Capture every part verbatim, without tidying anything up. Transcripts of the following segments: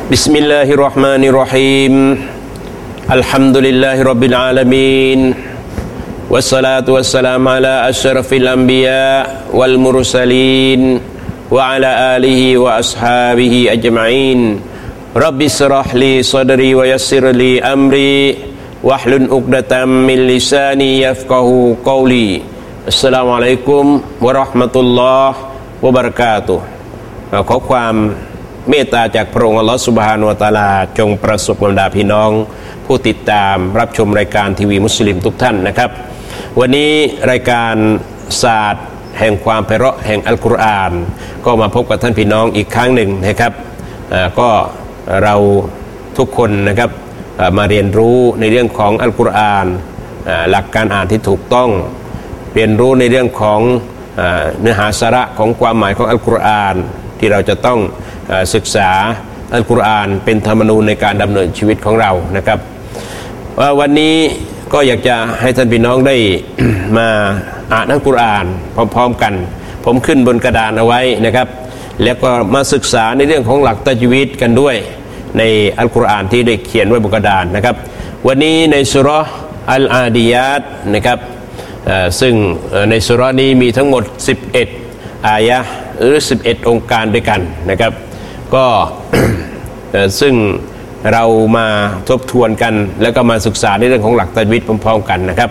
بسم الله الرحمن الرحيم الحمد لله رب العالمين والصلاة والسلام على أشرف الأنبياء والمرسلين وعلى آله وأصحابه أجمعين رب اشرح لي صدري ويسر لي أمري واحلل عقدة من لساني يفقهوا قولي السلام عليكم ورحمة الله وبركاته ขอความเมตตาจากพระองค์อัลเลาะห์ซุบฮานะฮูวะตะอาลาจงประสบบรรดาพี่น้องผู้ติดตามรับชมรายการทีวีมุสลิมทุกท่านนะครับวันนี้รายการศาสตร์แห่งความไพเราะห์แห่งอัลกุรอานก็มาพบกับท่านพี่น้องอีกครั้งหนึ่งนะครับก็เราทุกคนนะครับมาเรียนรู้ในเรื่องของอัลกุรอานหลักการอ่านที่ถูกต้องเรียนรู้ในเรื่องของเนื้อหาสาระของความหมายของอัลกุรอานที่เราจะต้องศึกษาอัลกุรอานเป็นธรรมนูญในการดำเนินชีวิตของเรานะครับว่าวันนี้ก็อยากจะให้ท่านพี่น้องได้ มาอ่านอัลกุรอานพร้อมๆกันผมขึ้นบนกระดานเอาไว้นะครับแล้วก็มาศึกษาในเรื่องของหลักตัจวีดกันด้วยในอัลกุรอานที่ได้เขียนไว้บนกระดานนะครับวันนี้ในซูเราะห์อัลอาดิยาตนะครับซึ่งในซูเราะห์นี้มีทั้งหมดสิบเอ็ดอายะห์หรือสิบเอ็ดองค์การด้วยกันนะครับก็ ซึ่งเรามาทบทวนกันแล้วก็มาศึกษาในเรื่องของหลักตัจวีดพร้อมๆกันนะครับ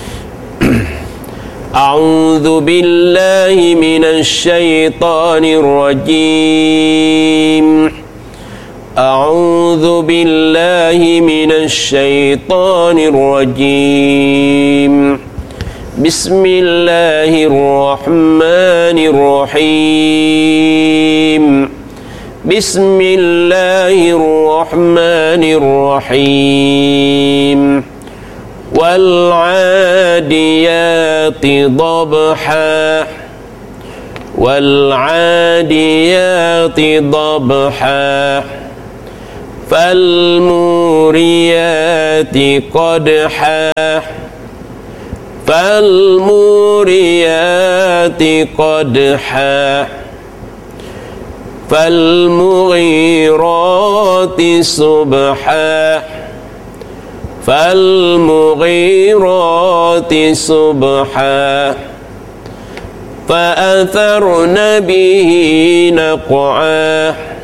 أعوذ بالله من الشيطان الرجيم أعوذ بالله من الشيطان الرجيم بسم الله الرحمن الرحيم بسم الله الرحمن الرحيم والعاديات ضبحا والعاديات ضبحا فالموريات قدحا فالموريات قدحا فالمغيرات صبحا فالمغيرات صبحا فأثرن به نقعا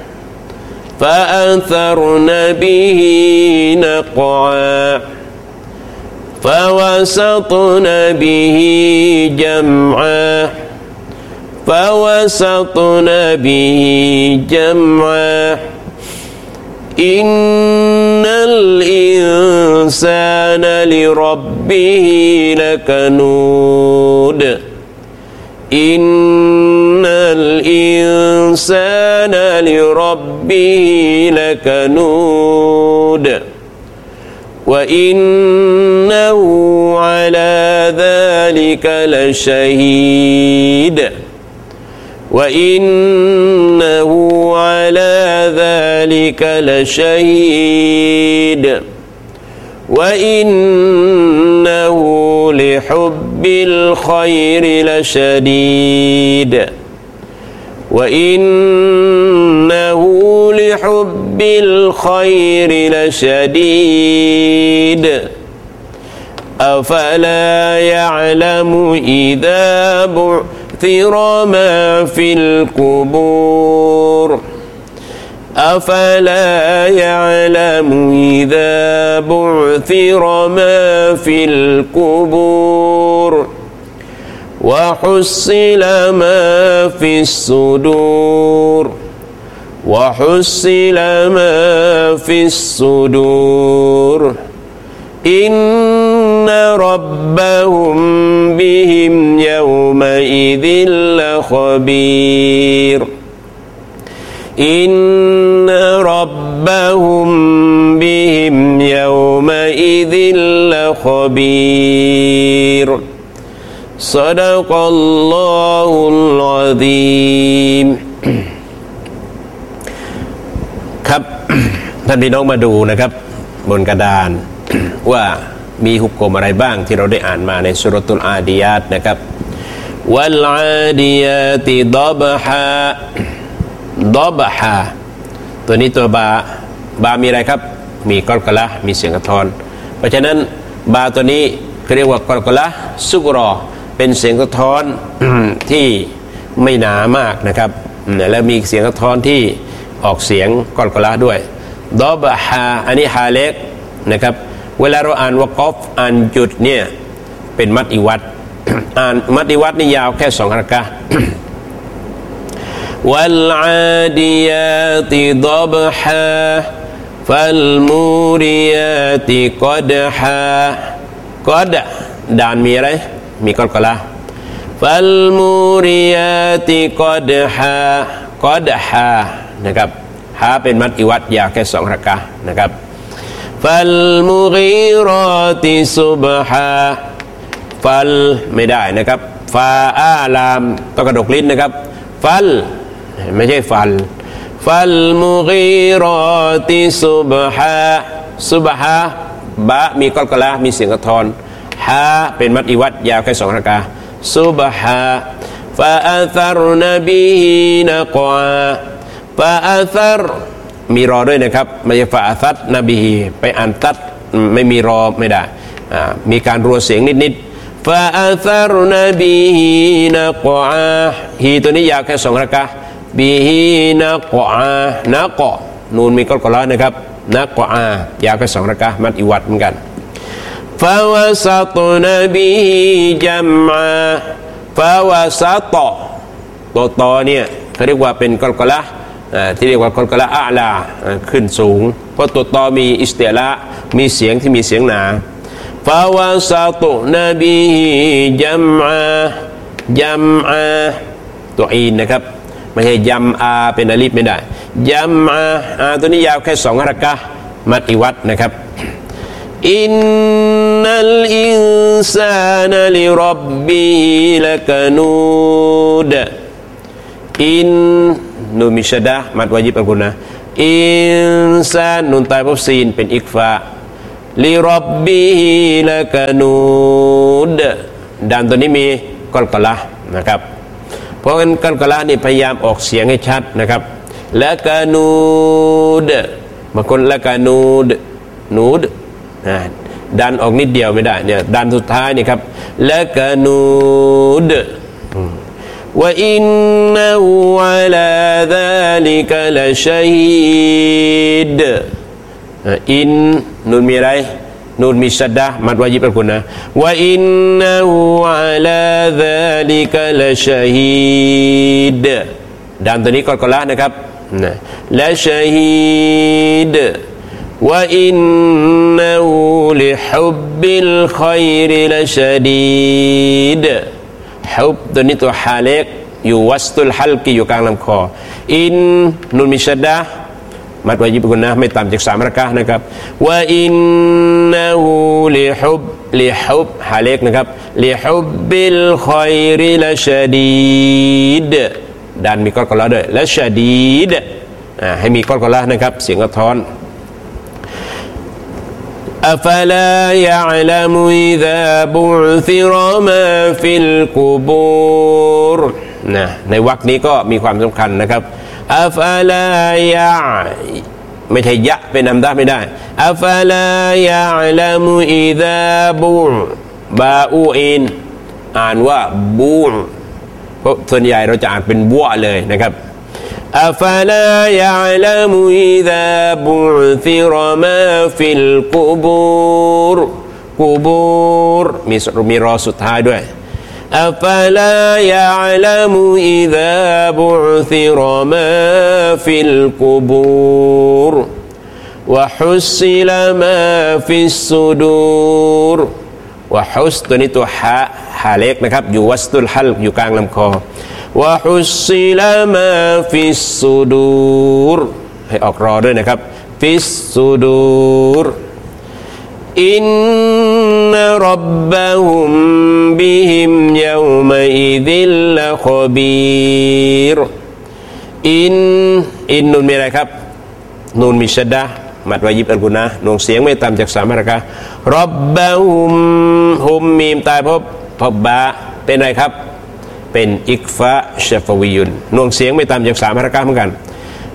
فأثرن به نقعا فوسطن به جمعا فوسطن به جمعا إن الإنسان لربه لكنود إن الإنسان لربه لكنود وإنه على ذلك لشهيد وإنه على ذلك لشهيد وإنه لحب الخير لشديد وإنه لحب الخير لشديد أفلا يعلم إذا بعثر ما في القبور أفلا يعلم إذا بعثر ما في القبور وحصل ما في الصدور وحصل ما في الصدور إن ربهم بهم يومئذ لخبير إن ربهم بهم يومئذ لخبير صدق الله العظيم ครับ ท่านพี่น้องมาดูนะครับบนกระดาน ว่ามีหุกกลมอะไรบ้างที่เราได้อ่านมาในซูเราะตุลอาดิยาตนะครับวัลอาดิยาติดอบฮาดอบฮาตัวนี้ตัวบาบามีอะไรครับมีกอลกะละมีเสียงกระทอนเพราะฉะนั้นบาตัวนี้เขาเรียกว่ากอลกะละซุกรอเป็นเสียงกระทอน ที่ไม่หนามากนะครับและมีเสียงกระทอนที่ออกเสียงกอลกะละด้วยดอบฮาอันนี้ฮาเล็กนะครับเวลาเราอ่านวะกอฟอ่านหยุดเนี่ยเป็นมัดอิวัต อ่านมัดอิวัตนี่ยาวแค่สองเราะกะห์วัลอาดิยาติดอบฮาฟัลมูริยาติกอดฮากอดด่านมีอะไรมีกอลกะละฟัลมูริยาติกอดฮากอดฮานะครับฮาเป็นมัดอิวัตยาวแค่สองเราะกะห์นะครับฟัลมุกีรอติซุบฮาฟัลไม่ได้นะครับฟาอาลามต้องกระดกลิ้นนะครับฟัลไม่ใช่ฟัลฟัลมุกีรอติซุบฮาซุบฮาบะมีกอลกะละมีเสียงกระทอนฮาเป็นมัดอิวัตยาวแค่สองเราะกะห์ซุบฮาฟาอัซรนบิฮินะกอฟาอัซรมีรอด้วยนะครับไม่ใช่ฟาอัซัดนบีไปอ่านตัดไม่มีรอไม่ได้มีการรัวเสียงนิดๆฟาอัซัรนบีฮินะกอฮีตัวนี้ยาวแค่สองเราะกะห์บีฮินะกอนะกอนูนมีกอลกะละนะครับนะกอยาวแค่สองเราะกะห์มัดอิวัตเหมือนกันฟาวะซะตนบีฮิจัมอาฟาวะซะตตัวตอเนี่ยเขาเรียกว่าเป็นกอลกะละที่เรียกว่ากอลกะละอาลาขึ้นสูงเพราะตัวตอมีอิสติละมีเสียงที่มีเสียงหนาฟาวะซะตุนบีฮิจัมอาจัมอาตัวอีนนะครับไม่ใช่ยัมอาเป็นอลิฟไม่ได้ยัมอาอาตัวนี้ยาวแค่สองเราะกะห์มัดอิวัตนะครับอินนัลอินซานลิร็อบบิฮิละกะนูดอินนูมิชดะมัดวาญิบอัลกุนะอินซานนูนตายพบซีนเป็นอิกฟาลิร็อบบิฮิละกะนูดด้านตัวนี้มีกอลกะละนะครับเพราะงั้นกอลกะละนี่พยายามออกเสียงให้ชัดนะครับละกะนูดบางคนละกะนูดนูดดันออกนิดเดียวไม่ได้เนี่ยดันสุดท้ายนี่ครับละกะนูดวะอินนะฮูอะลาซาลิกะละชัฮีดอินนูนมีอะไรนูนมีชัดดะมัดวาญิบอัลกุนะวะอินนะฮูอะลาซาลิกะละชัฮีดดันตัวนี้กอลกะละนะครับละชัฮีดวะอินนะฮูลิฮุบบิลค็อยริละชะดีดฮุบตัวนี้ตัวฮาเล็กอยู่วัสตุลฮัลกิอยู่กลางลำคออินนูนมิชัดดะมัดวาญิบกุนนะไม่ต่ำจากสามเราะกะห์นะครับวะอินนะฮูลิฮุบลิฮุบฮาเล็กนะครับลิฮุบบิลค็อยริละชะดีดดันมีกอลกะละด้วยละชะดีดให้มีกอลกะละนะครับเสียงกระท้อนอัฟลายะอ์ละมุอิซาบุซิรมาฟิลกุบูรนะในวรรคนี้ก็มีความสำคัญนะครับอัฟลายะไม่ใช่ยะเป็นอัมดะไม่ได้อัฟลายะอ์ละมุอิซาบุบาอูอินอ่านว่าบูเพราะส่วนใหญ่เราจะอ่านเป็นบัวเลยนะครับอัฟลายะอ์ละมุอิซาบุซิรมาฟิลกุบูรกุบูรมีมีรอสุดท้ายด้วยอัฟลายะอ์ละมุอิซาบุซิรมาฟิลกุบูรวะฮุสซิลมาฟิสซุดูรวะฮุสตัวนี้ตัวฮะฮาเล็กนะครับอยู่วัสตุลฮัลอยู่กลางลำคอวะฮุสซิลมาฟิสซุดูรให้ออกรอด้วยนะครับฟิสซุดูรอินนะร็อบบะฮุมบิฮิมยะอ์มะอิซิลละคอบีรอินอินนูนมีอะไรครับนูนมีชัดดะมัดวาญิบอัลกุนะหน่วงเสียงไม่ต่ำจากสามเราะกะห์ร็อบบะฮุมฮุมมีมตายพบพบบะเป็นอะไรครับเป็นอิกฟะชะฟะวียุนหน่วงเสียงไม่ต่ำจากสามเราะกะห์เหมือนกัน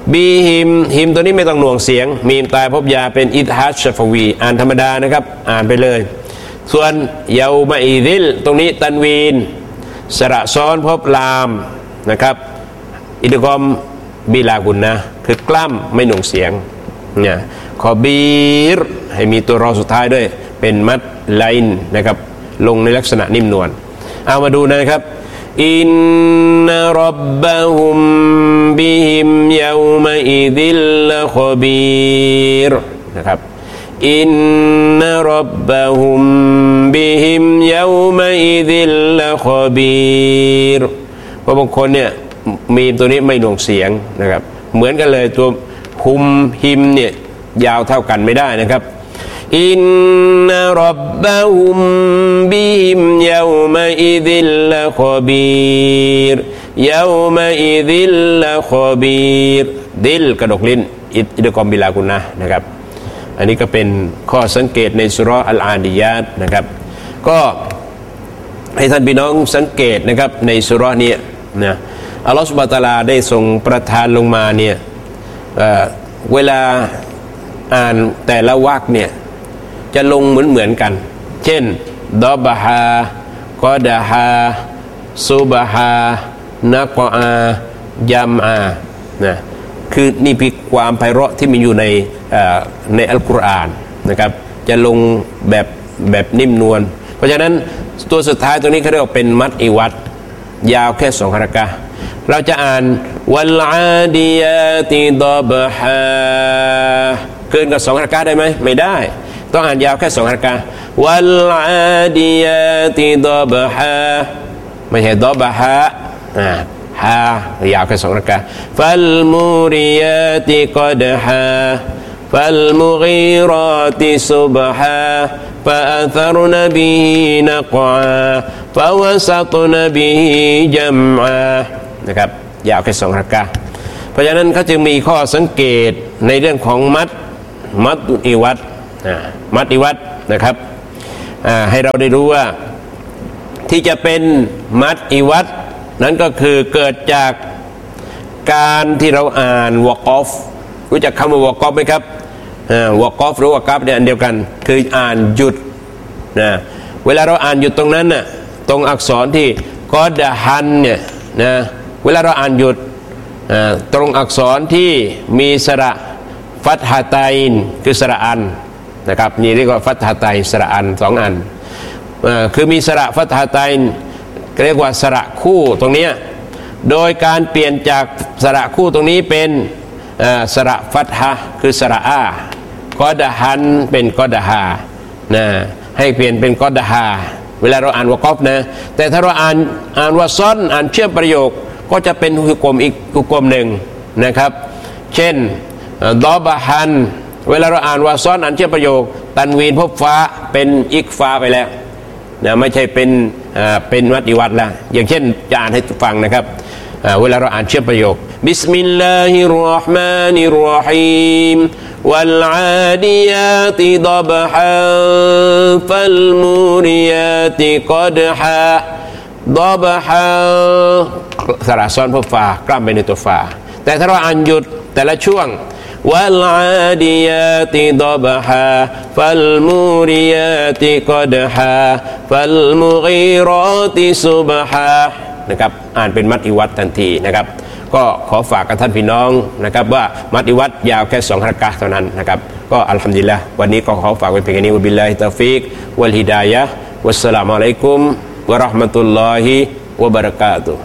บีฮิมฮิมตัวนี้ไม่ต้องหน่วงเสียงมีมตายพบยาเป็นอิทฮัชชฟวีอ่านธรรมดานะครับอ่านไปเลยส่วนเยามาอีดิลตรงนี้ตันวีนสระซ้อนพบลามนะครับอิดกอมบีลากุนนะคือกล้ำไม่หน่วงเสียงเนี่ยขอบีรให้มีตัวรอสุดท้ายด้วยเป็นมัดไลน์นะครับลงในลักษณะนิ่มนวลเอามาดูนะครับอินนะรับบะฮุมบิฮิมยาวมะอิดิลละคบีรนะครับอินนะรับบะฮุมบิฮิมยาวมะอิดิลละคบีรเพราะบางคนเนี่ยมีตัวนี้ไม่หน่วงเสียงนะครับเหมือนกันเลยตัวฮุมฮิมเนี่ยยาวเท่ากันไม่ได้นะครับอินนะรับบะฮุมบิฮิมยาวมะอิดิลละคบีรยาวมะอิดิลละคบีรดิลกระดกลิ้นอิดกอมบิลากุนนะนะครับอันนี้ก็เป็นข้อสังเกตในสุเราะห์อัลอาดิยาตนะครับก็ให้ท่านพี่น้องสังเกตนะครับในสุเราะห์นี้นะอัลลอฮฺซุบฮานะฮูวะตะอาลาได้ทรงประทานลงมาเนี่ย เ, เวลาอ่านแต่ละวรรคเนี่ยจะลงเหมือนเหมือนกันเช่นดอบะฮากอดะฮาซุบะฮานะกออายัมอานะคือนี่เป็นความไพเราะที่มีอยู่ในในอัลกุรอานนะครับจะลงแบบแบบนิ่มนวลเพราะฉะนั้นตัวสุดท้ายตัวนี้เขาเรียกว่าเป็นมัดอิวัตยาวแค่สองฮะรากะห์เราจะอ่านวัลอาดิยาติดอบฮาเกินกับสองฮะรากะห์ได้ไหมไม่ได้ต้องอ่านยาวแค่สองฮะรากะห์วัลอาดิยาติดอบฮาไม่ใช่ดอบฮาอ่าฮายาวแค่สองฮะรากะห์ฟัลมูริยาติกอดฮาฟัลมุกีรอติซุบฮาฟะอัธรนบิฮินักอาฟะวะซัตนบิฮิจัมอานะครับยาวแค่สองฮะรากะห์เพราะฉะนั้นเขาจึงมีข้อสังเกตในเรื่องของมัดมัดอิวัตมัดอิวัตนะครับให้เราได้รู้ว่าที่จะเป็นมัดอิวัตนั้นก็คือเกิดจากการที่เราอ่านวะกอฟรู้จักคำว่าวะกอฟไหมครับวะกอฟหรือวะกัฟเนี่ยอันเดียวกันคืออ่านหยุดนะเวลาเราอ่านหยุดตรงนั้นน่ะตรงอักษรที่กอดะฮันเนี่ยนะเวลาเราอ่านหยุดตรงอักษรที่มีสระฟัตฮะตัยน์คือสระอันนะครับนี่เรียกว่าฟัตฮะตัยน์สระอันสองอันคือมีสระฟัตฮะตัยน์เรียกว่าสระคู่ตรงนี้โดยการเปลี่ยนจากสระคู่ตรงนี้เป็นสระฟัตฮะคือสระอากอดะฮันเป็นกอดะฮานะให้เปลี่ยนเป็นกอดะฮาเวลาเราอ่านวะกอฟนะแต่ถ้าเราอ่านอ่านวะซอนอ่านเชื่อมประโยคก็จะเป็นหุกกลมอีกหุกกลมหนึ่งนะครับเช่นดอบะฮันเวลาเราอ่านวะซอนอ่านเชื่อมประโยคตันวีนพบฟ้าเป็นอิกฟ้าไปแล้วนะไม่ใช่เป็นเป็นมัดอิวัตละอย่างเช่นจะอ่านให้ฟังนะครับเวลาเราอ่านเชื่อมประโยคบิสมิลลาฮิรเราะห์มานิรเราะฮีมวัลอาดิยาติดอบฮาฟัลมูริยาติกอดฮาดอบฮาสระซ้อนพบฟ้ากล้ำไปในตัวฟ้าแต่ถ้าเราอ่านหยุดแต่ละช่วงวัลอาดิยาติดอบฮาฟัลมูริยาติกอดฮาฟัลมุกีรอติซุบฮานะครับอ่านเป็นมัดอิวัตทันทีนะครับก็ขอฝากกับท่านพี่น้องนะครับว่ามัดอิวัตยาวแค่สองฮะรากะห์เท่านั้นนะครับก็อัลฮัมดุลิลละห์วันนี้ก็ขอฝากไว้เพียงแค่นี้วะบิลลาฮิตอฟิกวัลฮิดายะฮ์วัสสลามุอะลัยกุมวะเราะห์มะตุลลอฮิวะบะเราะกาตุฮ์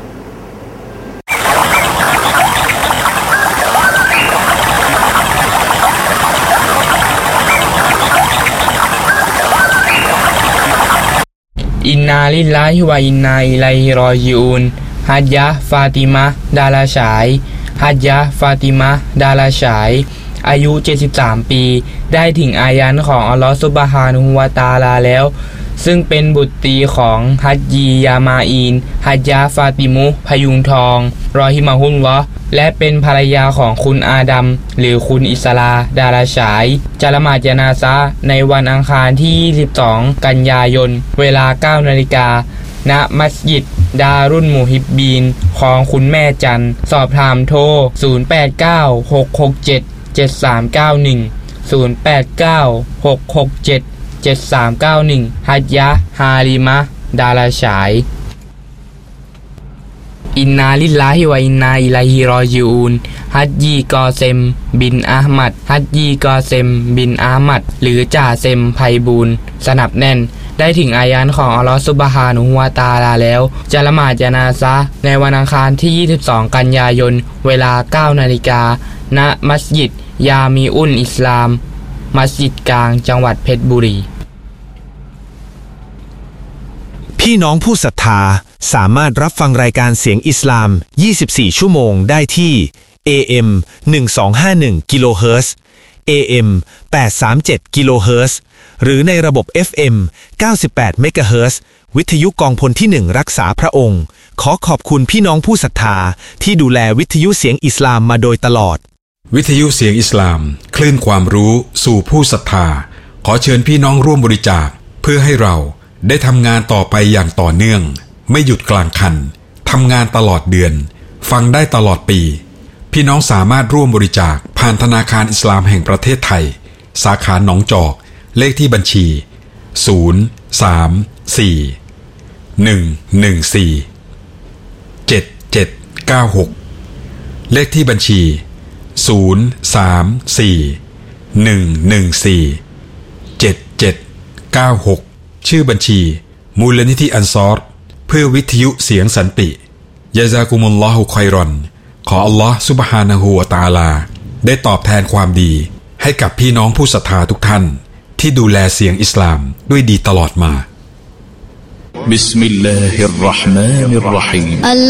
อินนาลิลลาฮิวะอินนาอิลัยฮิรอญิอูนฮัจญะห์ฟาติมะห์ดาราฉายฮัจญะห์ฟาติมะห์ดาราฉายอายุเจ็ดสิบสามปีได้ถึงอายันของอัลลอฮฺซุบฮานะฮูวะตะอาลาแล้วซึ่งเป็นบุตรีของฮัจญียามาอีนฮัจญะห์ฟาติมุพยุงทองรอฮิมะฮุลลอฮ์และเป็นภรรยาของคุณอาดัมหรือคุณอิสลาดาราฉายจะละหมาดญะนาซะห์ในวันอังคารที่ยี่สิบสองกันยายนเวลา เก้านาฬิกา ณมัสยิดดารุนมุฮิบบีนของคุณแม่จันสอบถามโทรศูนย์ แปด เก้า หก หก เจ็ด เจ็ด สาม เก้า หนึ่ง ศูนย์ แปด เก้า หก หก เจ็ด เจ็ด สาม เก้า หนึ่งฮัจญะฮาลิมะดาราฉายอินนาลิลลาฮิวะอินนาอิลัยฮิรอญิอูนฮัจญีกอเซมบินอะห์มัดฮัจญีกอเซมบินอะห์มัดหรือจ่าเซมไพบูลย์สนับแน่นได้ถึงอายันของอัลเลาะห์ซุบฮานะฮูวะตะอาลาแล้วจะละหมาดญะนาซะห์ในวันอังคารที่ยี่สิบสองกันยายนเวลา เก้านาฬิกา ณมัสยิดยามีอุลอิสลามมัสยิดกลางจังหวัดเพชรบุรีพี่น้องผู้ศรัทธาสามารถรับฟังรายการเสียงอิสลามยี่สิบสี่ชั่วโมงได้ที่ เอ เอ็ม หนึ่งสองห้าหนึ่ง กิโลเฮิรตซ์ เอ เอ็ม แปดสามเจ็ด กิโลเฮิรตซ์หรือในระบบ เอฟ เอ็ม เก้าสิบแปด เมกะเฮิรตซ์วิทยุกองพลที่หนึ่งรักษาพระองค์ขอขอบคุณพี่น้องผู้ศรัทธาที่ดูแลวิทยุเสียงอิสลามมาโดยตลอดวิทยุเสียงอิสลามคลื่นความรู้สู่ผู้ศรัทธาขอเชิญพี่น้องร่วมบริจาคเพื่อให้เราได้ทำงานต่อไปอย่างต่อเนื่องไม่หยุดกลางคันทำงานตลอดเดือนฟังได้ตลอดปีพี่น้องสามารถร่วมบริจาคผ่านธนาคารอิสลามแห่งประเทศไทยสาขาหนองจอกเลขที่บัญชีศูนย์ สาม สี่ หนึ่ง หนึ่ง สี่ เจ็ด เจ็ด เก้า หกเลขที่บัญชีศูนย์ สาม สี่ หนึ่ง หนึ่ง สี่ เจ็ด เจ็ด เก้า หกชื่อบัญชีมูลนิธิอันซอรเพื่อวิทยุเสียงสันติยะซากุมุลลอฮุค็อยรอนขออัลลอฮ์ซุบฮานะฮูวะตะอาลาได้ตอบแทนความดีให้กับพี่น้องผู้ศรัทธาทุกท่านที่ดูแลเสียงอิสลามด้วยดีตลอดมาบิสมิลลาฮิรเราะห์มานิรเราะฮีม